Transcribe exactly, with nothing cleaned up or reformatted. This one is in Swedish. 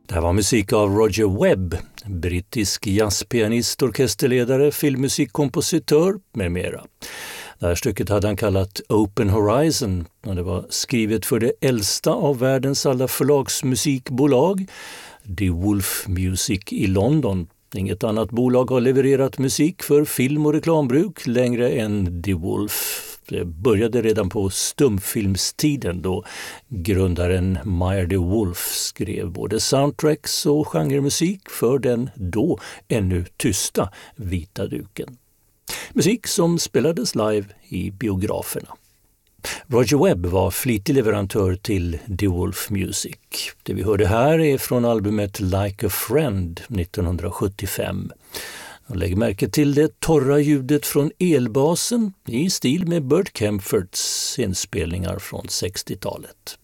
Det här var musik av Roger Webb, brittisk jazzpianist, orkesterledare, filmmusikkompositör med mera. Det här stycket hade han kallat Open Horizon och det var skrivet för det äldsta av världens alla förlagsmusikbolag, The Wolf Music i London. Inget annat bolag har levererat musik för film- och reklambruk längre än The Wolf. Det började redan på stumfilmstiden då grundaren Meyer de Wolf skrev både soundtracks och genremusik för den då ännu tysta vita duken. Musik som spelades live i biograferna. Roger Webb var flitig leverantör till The Wolf Music. Det vi hörde här är från albumet Like a Friend nittonhundrasjuttiofem. Lägg märke till det torra ljudet från elbasen i stil med Burt Kaempferts inspelningar från sextiotalet.